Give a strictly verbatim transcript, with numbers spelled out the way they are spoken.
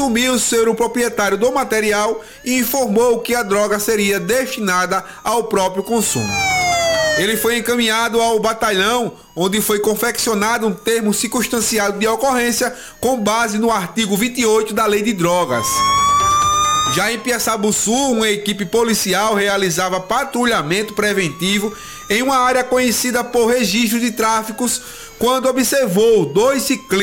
assumiu ser o proprietário do material e informou que a droga seria destinada ao próprio consumo. Ele foi encaminhado ao batalhão, onde foi confeccionado um termo circunstanciado de ocorrência com base no artigo vinte e oito da Lei de Drogas. Já em Piaçabuçu, uma equipe policial realizava patrulhamento preventivo em uma área conhecida por registro de tráficos quando observou dois ciclistas